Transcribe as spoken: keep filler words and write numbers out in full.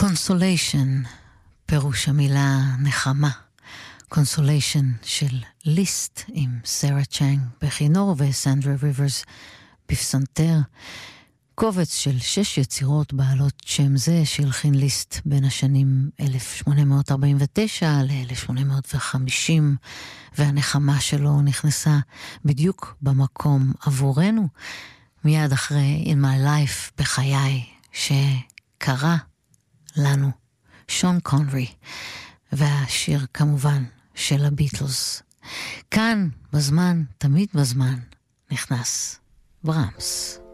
קונסוליישן, פירוש המילה נחמה. קונסוליישן של ליסט עם סרה צ'אנג בכינור וסנדרה ריברס בפסנתר. קובץ של שש יצירות בעלות שם זה שהלחין ליסט בין השנים אלף שמונה מאות ארבעים ותשע ל-אלף שמונה מאות וחמישים, והנחמה שלו נכנסה בדיוק במקום עבורנו, מיד אחרי In My Life, בחיי, שקרה לנו שון קונרי, והשיר כמובן של הביטלס. כאן בזמן, תמיד בזמן, נכנס ברמס.